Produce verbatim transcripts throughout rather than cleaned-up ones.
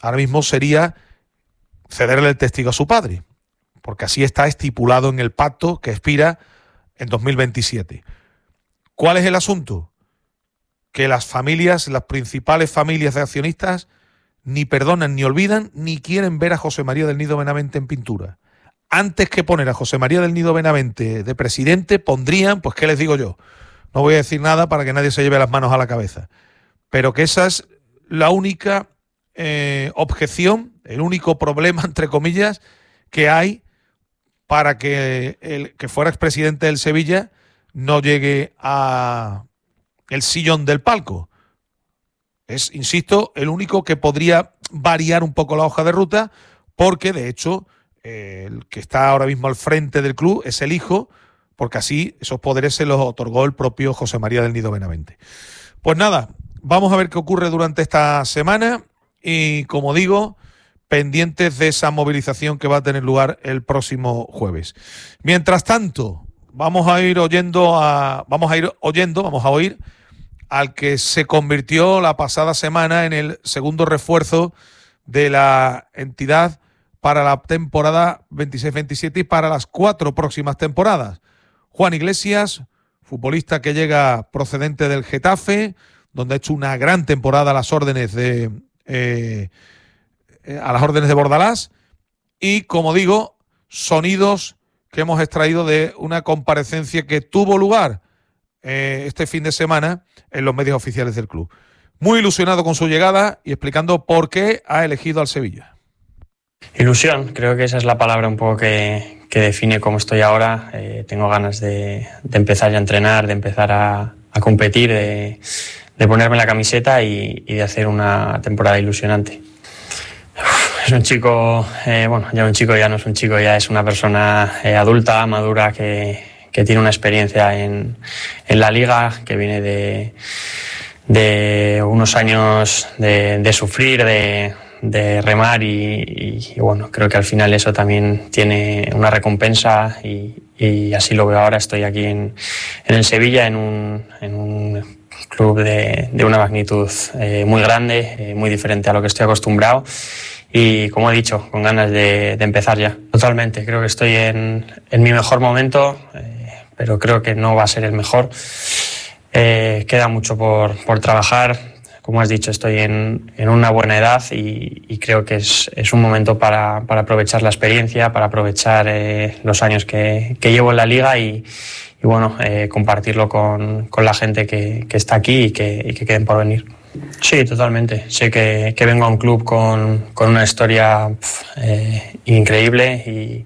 ahora mismo sería cederle el testigo a su padre, porque así está estipulado en el pacto que expira en dos mil veintisiete. ¿Cuál es el asunto? Que las familias, las principales familias de accionistas, ni perdonan, ni olvidan, ni quieren ver a José María del Nido Benavente en pintura. Antes que poner a José María del Nido Benavente de presidente, pondrían, pues ¿qué les digo yo? No voy a decir nada para que nadie se lleve las manos a la cabeza. Pero que esa es la única eh, objeción, el único problema, entre comillas, que hay para que el que fuera expresidente del Sevilla no llegue a el sillón del palco. Es, insisto, el único que podría variar un poco la hoja de ruta, porque de hecho eh, el que está ahora mismo al frente del club es el hijo, porque así esos poderes se los otorgó el propio José María del Nido Benavente. Pues nada, vamos a ver qué ocurre durante esta semana y, como digo, pendientes de esa movilización que va a tener lugar el próximo jueves. Mientras tanto, vamos a ir oyendo a, vamos a ir oyendo, vamos a oír al que se convirtió la pasada semana en el segundo refuerzo de la entidad para la temporada veintiséis veintisiete y para las cuatro próximas temporadas. Juan Iglesias, futbolista que llega procedente del Getafe, donde ha hecho una gran temporada a las órdenes de eh, a las órdenes de Bordalás, y, como digo, sonidos que hemos extraído de una comparecencia que tuvo lugar eh, este fin de semana en los medios oficiales del club. Muy ilusionado con su llegada y explicando por qué ha elegido al Sevilla. Ilusión, creo que esa es la palabra un poco que, que define cómo estoy ahora. Eh, tengo ganas de, de empezar ya a entrenar, de empezar a, a competir, de, de ponerme la camiseta y, y de hacer una temporada ilusionante. Es un chico, eh, bueno, ya un chico ya no es un chico, ya es una persona eh, adulta, madura, que, que tiene una experiencia en, en la liga, que viene de, de unos años de, de sufrir, de, de remar y, y, y bueno, creo que al final eso también tiene una recompensa y, y así lo veo ahora. Estoy aquí en, en el Sevilla, en un, en un club de, de una magnitud eh, muy grande, eh, muy diferente a lo que estoy acostumbrado. Y, como he dicho, con ganas de, de empezar ya. Totalmente, creo que estoy en, en mi mejor momento, eh, pero creo que no va a ser el mejor. Eh, queda mucho por, por trabajar. Como has dicho, estoy en, en una buena edad y, y creo que es, es un momento para, para aprovechar la experiencia, para aprovechar eh, los años que, que llevo en la liga y, y bueno, eh, compartirlo con, con la gente que, que está aquí y que, y que queden por venir. Sí, totalmente. Sé que, que vengo a un club con, con una historia pf, eh, increíble y,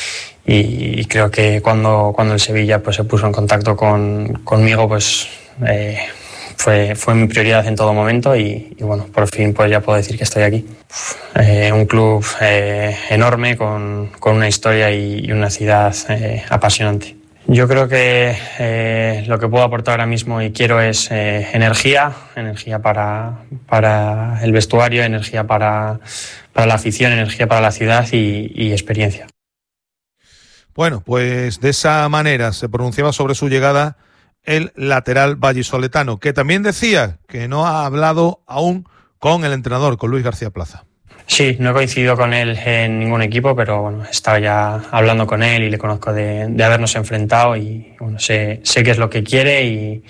y, y creo que cuando, cuando el Sevilla pues, se puso en contacto con, conmigo, pues eh, fue, fue mi prioridad en todo momento y, y bueno, por fin pues ya puedo decir que estoy aquí. Eh, un club eh, enorme con, con una historia y, y una ciudad eh, apasionante. Yo creo que eh, lo que puedo aportar ahora mismo y quiero es eh, energía, energía para, para el vestuario, energía para, para la afición, energía para la ciudad y, y experiencia. Bueno, pues de esa manera se pronunciaba sobre su llegada el lateral vallisoletano, que también decía que no ha hablado aún con el entrenador, con Luis García Plaza. Sí, no he coincidido con él en ningún equipo, pero bueno, he estado ya hablando con él y le conozco de, de habernos enfrentado y bueno, sé, sé qué es lo que quiere y,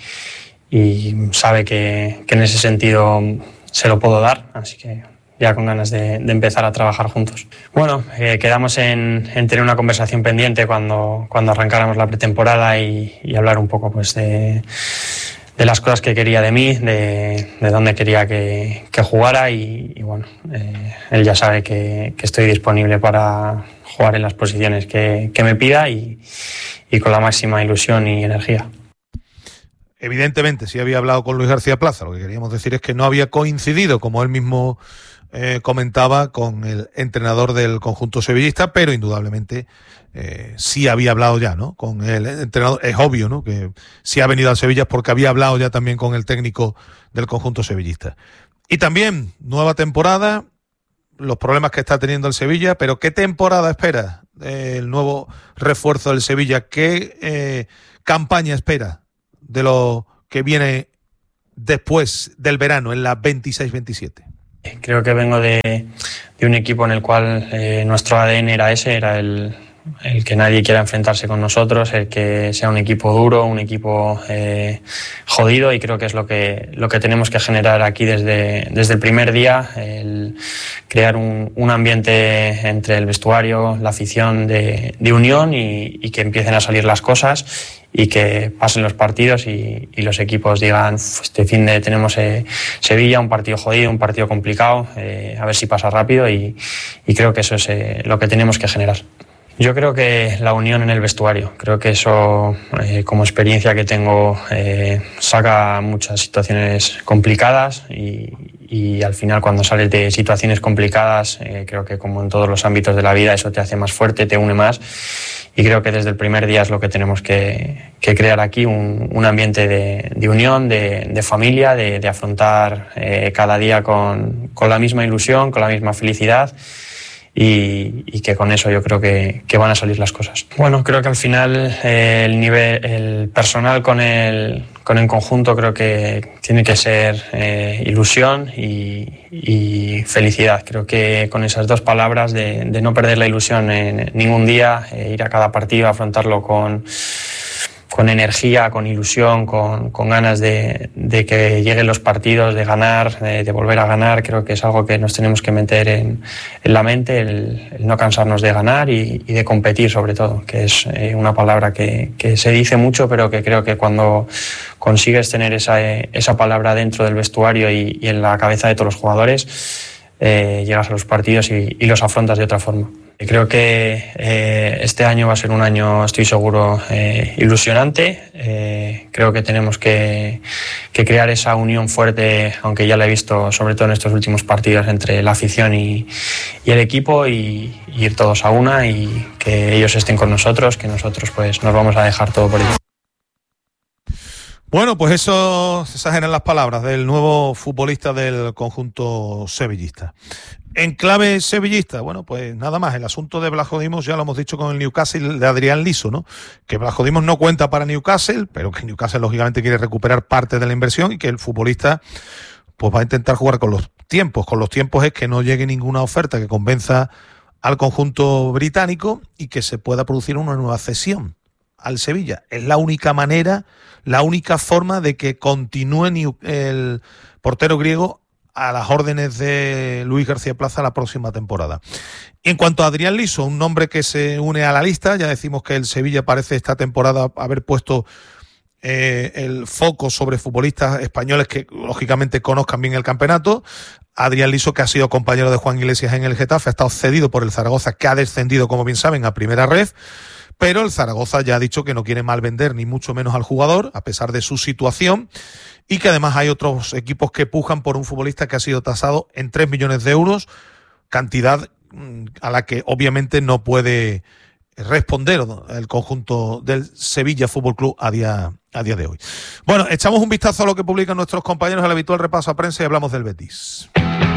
y sabe que, que en ese sentido se lo puedo dar, así que ya con ganas de, de empezar a trabajar juntos. Bueno, eh, quedamos en, en tener una conversación pendiente cuando, cuando arrancáramos la pretemporada y, y hablar un poco pues de... de las cosas que quería de mí, de, de dónde quería que, que jugara y, y bueno, eh, él ya sabe que, que estoy disponible para jugar en las posiciones que, que me pida y, y con la máxima ilusión y energía. Evidentemente, sí había hablado con Luis García Plaza, lo que queríamos decir es que no había coincidido, como él mismo eh, comentaba, con el entrenador del conjunto sevillista, pero indudablemente Eh, sí había hablado ya, ¿no? Con el entrenador. Es obvio, ¿no? Que si ha venido a Sevilla es porque había hablado ya también con el técnico del conjunto sevillista. Y también, nueva temporada, los problemas que está teniendo el Sevilla, pero ¿qué temporada espera el nuevo refuerzo del Sevilla? ¿Qué eh, campaña espera de lo que viene después del verano, en la veintiséis veintisiete? Creo que vengo de, de un equipo en el cual eh, nuestro A D N era ese, era el, el que nadie quiera enfrentarse con nosotros, el que sea un equipo duro, un equipo eh, jodido, y creo que es lo que, lo que tenemos que generar aquí desde, desde el primer día, el crear un, un ambiente entre el vestuario, la afición de, de unión y, y que empiecen a salir las cosas y que pasen los partidos y, y los equipos digan, este fin de tenemos eh, Sevilla, un partido jodido, un partido complicado, eh, a ver si pasa rápido, y, y creo que eso es eh, lo que tenemos que generar. Yo creo que la unión en el vestuario, creo que eso, eh, como experiencia que tengo, eh, saca muchas situaciones complicadas y, y al final cuando sales de situaciones complicadas, eh, creo que como en todos los ámbitos de la vida, eso te hace más fuerte, te une más, y creo que desde el primer día es lo que tenemos que, que crear aquí, un, un ambiente de, de unión, de, de familia, de, de afrontar eh, cada día con, con la misma ilusión, con la misma felicidad. Y, y que con eso yo creo que, que van a salir las cosas. Bueno, creo que al final eh, el nivel el personal con el, con el conjunto creo que tiene que ser eh, ilusión y, y felicidad. Creo que con esas dos palabras de, de no perder la ilusión en ningún día, eh, ir a cada partido, afrontarlo con... con energía, con ilusión, con, con ganas de, de que lleguen los partidos, de ganar, de, de volver a ganar. Creo que es algo que nos tenemos que meter en, en la mente, el, el no cansarnos de ganar y, y de competir sobre todo, que es eh, una palabra que, que se dice mucho, pero que creo que cuando consigues tener esa, esa palabra dentro del vestuario y, y en la cabeza de todos los jugadores, eh, llegas a los partidos y, y los afrontas de otra forma. Creo que eh, este año va a ser un año, estoy seguro, eh, ilusionante. Eh, creo que tenemos que, que crear esa unión fuerte, aunque ya la he visto sobre todo en estos últimos partidos, entre la afición y, y el equipo, y, y ir todos a una y que ellos estén con nosotros, que nosotros pues nos vamos a dejar todo por ellos. Bueno, pues eso, esas eran las palabras del nuevo futbolista del conjunto sevillista. En clave sevillista, bueno, pues nada más, el asunto de Blas Dimos ya lo hemos dicho con el Newcastle de Adrián Liso, ¿no? Que Blas Dimos no cuenta para Newcastle, pero que Newcastle lógicamente quiere recuperar parte de la inversión y que el futbolista pues va a intentar jugar con los tiempos. Con los tiempos es que no llegue ninguna oferta que convenza al conjunto británico y que se pueda producir una nueva cesión al Sevilla. Es la única manera, la única forma de que continúe el portero griego a las órdenes de Luis García Plaza la próxima temporada. Y en cuanto a Adrián Liso, un nombre que se une a la lista, ya decimos que el Sevilla parece esta temporada haber puesto eh, el foco sobre futbolistas españoles que lógicamente conozcan bien el campeonato. Adrián Liso, que ha sido compañero de Juan Iglesias en el Getafe, ha estado cedido por el Zaragoza, que ha descendido, como bien saben, a Primera Ref. Pero el Zaragoza ya ha dicho que no quiere mal vender ni mucho menos al jugador, a pesar de su situación, y que además hay otros equipos que pujan por un futbolista que ha sido tasado en tres millones de euros, cantidad a la que obviamente no puede responder el conjunto del Sevilla Fútbol Club a día, a día de hoy. Bueno, echamos un vistazo a lo que publican nuestros compañeros, al habitual repaso a prensa, y hablamos del Betis.